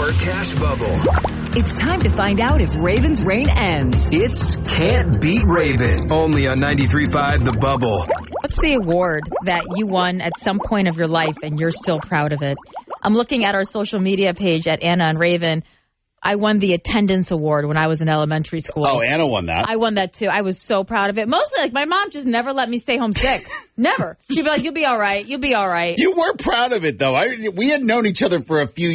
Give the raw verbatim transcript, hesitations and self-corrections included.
your cash bubble. It's time to find out if Raven's reign ends. It's Can't Beat Raven, only on ninety-three point five The Bubble. What's the award that you won at some point of your life and you're still proud of it? I'm looking at our social media page at Anna and Raven. I won the attendance award when I was in elementary school. Oh, Anna won that. I won that too. I was so proud of it. Mostly, like, my mom just never let me stay home sick. Never. She'd be like, you'll be all right. You'll be all right. You were proud of it, though. I, we had known each other for a few